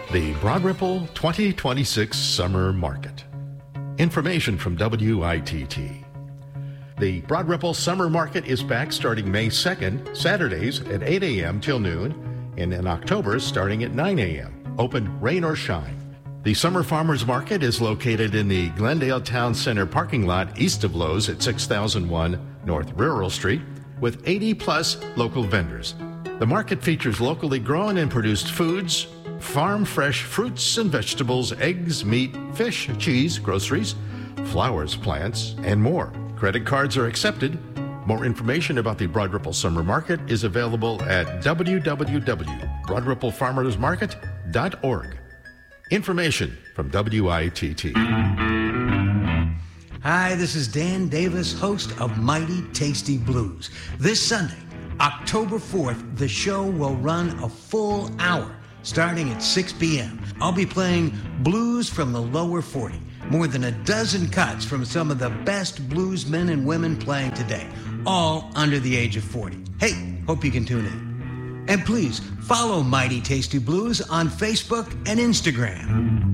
The Broad Ripple 2026 Summer Market. Information from WITT. The Broad Ripple Summer Market is back starting May 2nd, Saturdays at 8 a.m. till noon, and in October starting at 9 a.m., open rain or shine. The Summer Farmers Market is located in the Glendale Town Center parking lot east of Lowe's at 6001 North Rural Street with 80-plus local vendors. The market features locally grown and produced foods, farm-fresh fruits and vegetables, eggs, meat, fish, cheese, groceries, flowers, plants, and more. Credit cards are accepted. More information about the Broad Ripple Summer Market is available at www.broadripplefarmersmarket.org. Information from WITT. Hi, this is Dan Davis, host of Mighty Tasty Blues. This Sunday, October 4th, the show will run a full hour starting at 6 p.m. I'll be playing blues from the lower 40. More than a dozen cuts from some of the best blues men and women playing today, all under the age of 40. Hey, hope you can tune in. And please follow Mighty Tasty Blues on Facebook and Instagram.